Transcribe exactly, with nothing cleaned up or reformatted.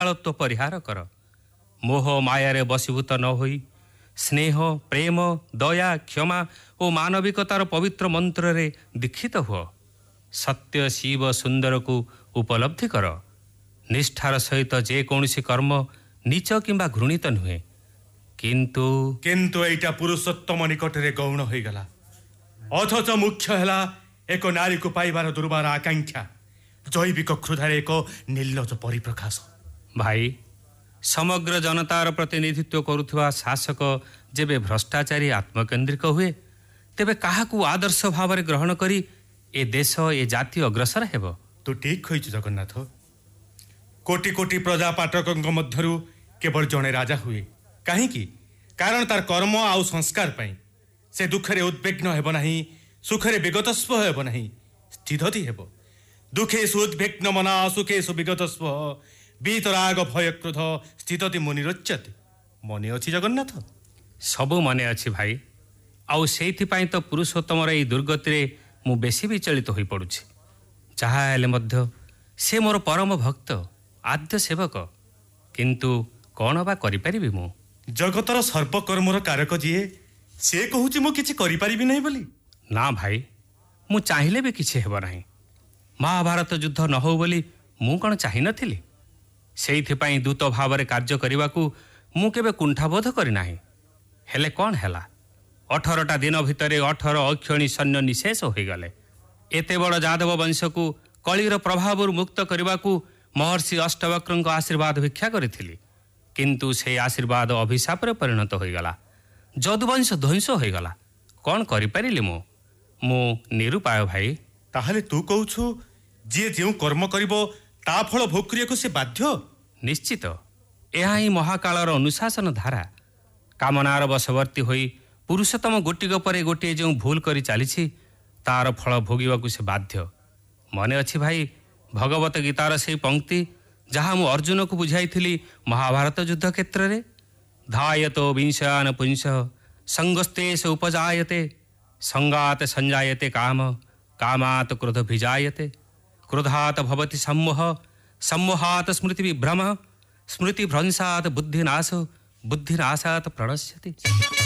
राखालत्व परिहार कर। मोह मायारे बशीभूत न होई स्नेह प्रेम दया क्षमा और मानविकतार पवित्र मंत्र रे दीक्षित हुआ। सत्य शिव सुंदर को उपलब्धि कर। निष्ठार सहित जेकोसी कर्म नीच किंबा घृणित नुहे किंतु किंतु एटा पुरुषोत्तम निकट रे गौण हो गला। अथच मुख्य है एक नारी को पाइबार दुर्बार आकांक्षा जैविक क्षुधार एक निर्लज परिप्रकाश। भाई समग्र जनतार प्रतिनिधित्व करुवा शासक जेबे भ्रष्टाचारी आत्मकेन्द्रिक हुए तेबे काहाकू आदर्श भाव में ग्रहण करी ए देश ए जाति अग्रसर हेब। तू ठीक कहिछु जगन्नाथ। कोटि कोटि प्रजा पाठकों मध्यरु केवल जड़े राजा हुए कहीं कारण तार कर्म आउ संस्कार पाई से दुखरे उद्विग्न हेब नाही सुखरे विगतस्व हेब नाही स्थिरति हेब। दुखे सुद्विग्न मना सुखे सुविगतस्व बीतराग भय क्रोध स्थितति मुनिरोच्यते। मने अछि जगन्नाथ? सबु मने अछि भाई। आउ सेइथिपाई तो पुरुषोत्तमर एई दुर्गति मु बेसी विचलित होई पड़ुछि। जहा हेले मध्य से मोर परम भक्त आद्य सेवक किंतु कौन बा करि परिबि मु? जगतर सर्वकर्मर कारक जीए से कहूछि मु किछि करि परिबि नै बोली। ना भाई मु चाहिले भी किछि हेब नाही। महाभारत युद्ध न हो बोली मु कौन चाहि नथिली। सेइथिपाई दूत भाव में कार्य करने मु केबे कुंठाबोध करि नाही। हेले कौन हैला अठरटा दिन भितर अठर अक्षणी सैन्य निशेष हो गले। एते बड़ जादव वंश को कलिर प्रभाव मुक्त करने को महर्षि अष्टवक्र आशीर्वाद भिक्षा करी किंतु से आशीर्वाद अभिशाप रे परिणत हो गला। जदुवंश ध्वंस हो गला। कौन करि परिली मु मु निरुपाय भाई। ताहले तू कहूछु जे जे कर्म करिवो ता फल भोग करिया को से बाध्य? निश्चित यह ही महाकालर अनुशासन धारा। कामनार बशवर्ती होई पुरुषोत्तम गोटिक परे गोटे जो भूल करी चली तार फल भोगिबाकू से बाध्य। मने अछि भाई भगवत गीतार से पंक्ति जहाँ मु अर्जुन को बुझाई महाभारत युद्ध क्षेत्र में धायतो विंशान पुंस संगस्ते से उपजायते संगात संजायते काम कामात क्रोध भिजायते क्रोधात भवति सम्मोह सम्मोहात स्मृति विभ्रम स्मृति भ्रंशात बुद्धिनाश बुद्धिनाशात प्रणश्यति।